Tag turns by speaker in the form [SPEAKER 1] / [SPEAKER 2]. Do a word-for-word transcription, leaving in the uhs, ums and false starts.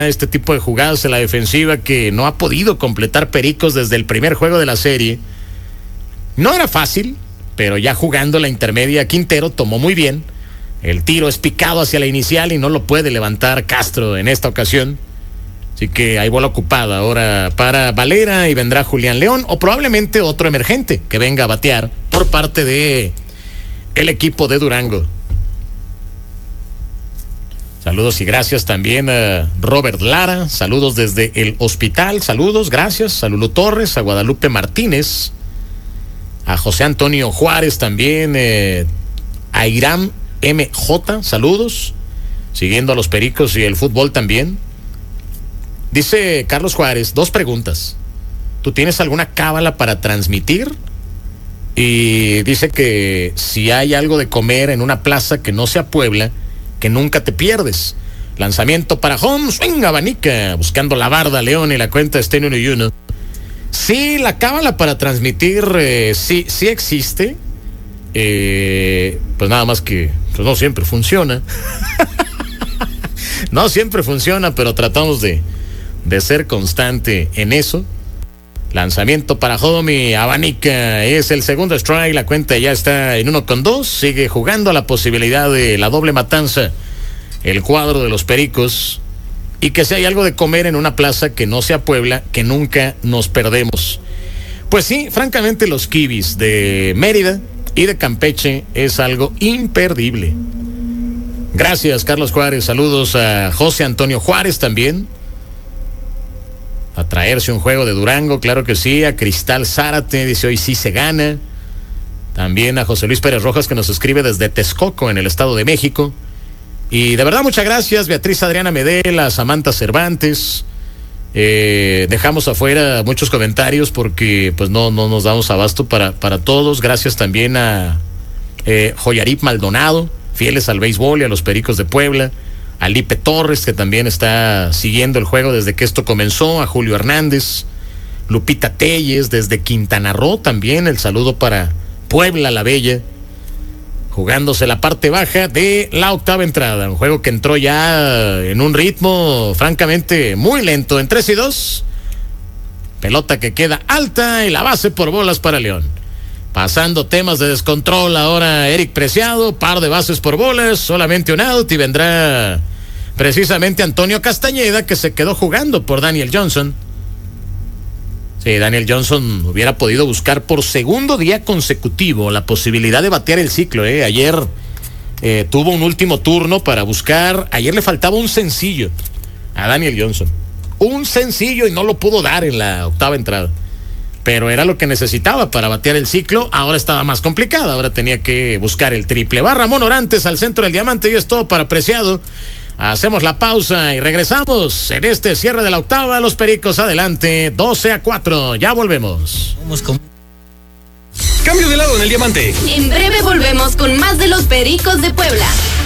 [SPEAKER 1] este tipo de jugadas en la defensiva que no ha podido completar Pericos desde el primer juego de la serie. No era fácil, pero ya jugando la intermedia, Quintero tomó muy bien. El tiro es picado hacia la inicial y no lo puede levantar Castro en esta ocasión. Así que hay bola ocupada ahora para Valera y vendrá Julián León o probablemente otro emergente que venga a batear por parte de el equipo de Durango. Saludos y gracias también a Robert Lara, saludos desde el hospital, saludos, gracias a Lulu Torres, a Guadalupe Martínez, a José Antonio Juárez también, eh, a Iram M J, saludos, siguiendo a los Pericos y el fútbol también. Dice Carlos Juárez, dos preguntas. ¿Tú tienes alguna cábala para transmitir? Y dice que si hay algo de comer en una plaza que no sea Puebla, que nunca te pierdes. Lanzamiento para home, swing, abanica, buscando la barda, León, y la cuenta está en uno y uno. Sí, la cábala para transmitir, eh, sí, sí existe. Eh, pues nada más que pues no siempre funciona. No siempre funciona, pero tratamos de, de ser constante en eso. Lanzamiento para home, abanica, es el segundo strike, la cuenta ya está en uno con dos, sigue jugando la posibilidad de la doble matanza, el cuadro de los Pericos, y que si hay algo de comer en una plaza que no sea Puebla, que nunca nos perdemos. Pues sí, francamente los kibis de Mérida y de Campeche es algo imperdible. Gracias, Carlos Juárez, saludos a José Antonio Juárez también. A traerse un juego de Durango, claro que sí. A Cristal Zárate, dice hoy sí se gana. También a José Luis Pérez Rojas, que nos escribe desde Texcoco, en el Estado de México. Y de verdad, muchas gracias, Beatriz Adriana Medela, Samantha Cervantes. Eh, dejamos afuera muchos comentarios porque pues no, no nos damos abasto para, para todos. Gracias también a eh, Joyarip Maldonado, fieles al béisbol y a los Pericos de Puebla. A Lipe Torres, que también está siguiendo el juego desde que esto comenzó, a Julio Hernández, Lupita Telles, desde Quintana Roo también, el saludo para Puebla la Bella, jugándose la parte baja de la octava entrada, un juego que entró ya en un ritmo francamente muy lento, en tres y dos, pelota que queda alta y la base por bolas para León. Pasando temas de descontrol ahora Eric Preciado, par de bases por bolas, solamente un out y vendrá precisamente Antonio Castañeda, que se quedó jugando por Daniel Johnson. Sí, Daniel Johnson hubiera podido buscar por segundo día consecutivo la posibilidad de batear el ciclo. ¿eh? Ayer eh, tuvo un último turno para buscar, ayer le faltaba un sencillo a Daniel Johnson. Un sencillo y no lo pudo dar en la octava entrada. Pero era lo que necesitaba para batear el ciclo. Ahora estaba más complicado, ahora tenía que buscar el triple. Va Ramón Orantes al centro del diamante y es todo para Preciado. Hacemos la pausa y regresamos en este cierre de la octava. Los Pericos adelante, doce a cuatro. Ya volvemos.
[SPEAKER 2] Vamos con... Cambio de lado en el diamante.
[SPEAKER 3] En breve volvemos con más de los Pericos de Puebla.